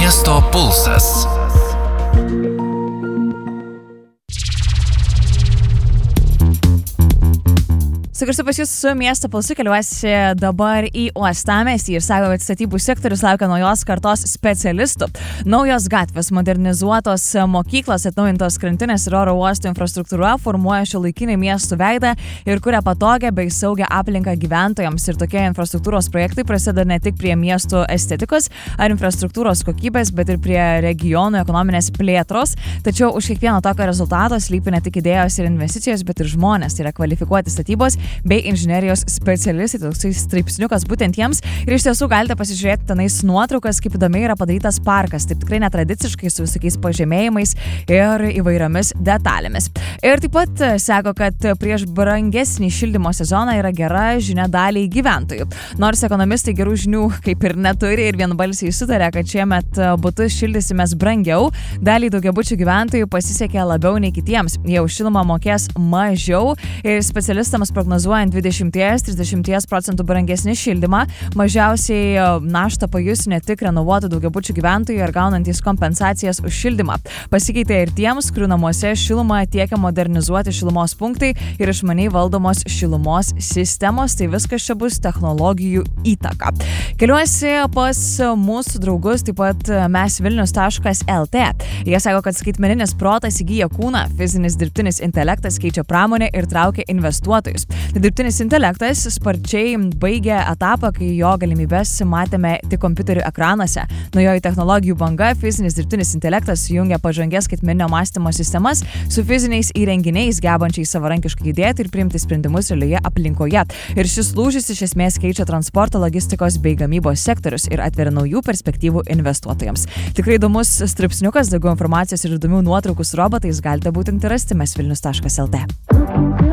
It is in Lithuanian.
Miesto pulsas. Sugrįžtu pas jūs su Miesto pulsu, keliuosi dabar į uostamiestį ir sako, kad statybų sektorius laukia naujos kartos specialistų. Naujos gatvės, modernizuotos mokyklos, atnaujintos krantinės ir oro uostų infrastruktūra formuoja šiuolaikinį miestų veidą ir kuria patogią bei saugią aplinką gyventojams. Ir tokie infrastruktūros projektai prasideda ne tik prie miestų estetikos ar infrastruktūros kokybės, bet ir prie regionų ekonominės plėtros. Tačiau už kiekvieno tokio rezultato slypi ne tik idėjos ir investicijos, bet ir žmonės. Tai yra kvalifikuoti statybos bei inžinerijos specialistai, toksai straipsniukas būtent jiems. Ir iš tiesų galite pasižiūrėti tenais nuotraukas, kaip įdomiai yra padarytas parkas. Taip tikrai netradiciškai, su visokiais pažemėjimais ir įvairiomis detalėmis. Ir taip pat sako, kad prieš brangesnį šildymo sezoną yra gera žinia daliai gyventojų. Nors ekonomistai gerų žinių kaip ir neturi ir vienbalsiai sutarė, kad šiemet butus šildysimės brangiau, daliai daugiabučių gyventojų pasisekė labiau nei kitiems. Jie už šilumą mokės mažiau ir specialistams prognozuojant 20-30% procentų brangesnį šildymą, mažiausiai naštą pajus ne tik renovuotų daugiabučių gyventojų ir gaunantys kompensacijas už šildymą. Pasikeitė ir tiems, kurių namuose šilumą tiekia modernizuoti šilumos punktai ir išmaniai valdomos šilumos sistemos. Tai viskas čia bus technologijų įtaka. Keliuosi pas mūsų draugus, taip pat mesvilnius.lt. Jie sako, kad skaitmeninis protas įgyja kūną, fizinis dirbtinis intelektas keičia pramonę ir traukia investuotojus. Tai dirbtinis intelektas sparčiai baigė etapą, kai jo galimybės matėme tik kompiuterių ekranuose. Naujoji technologijų banga, fizinis dirbtinis intelektas sujungia pažangės skaitmeninio mąstymo sistemas su fiziniais įrenginiais, gebančiais savarankiškai judėti ir priimti sprendimus realioje aplinkoje. Ir šis lūžis iš esmės keičia transporto, logistikos bei gamybos sektorius ir atveria naujų perspektyvų investuotojams. Tikrai įdomus straipsniukas, daugiau informacijos ir įdomių nuotraukų su robotais galite būtent rasti mesvilnius.lt.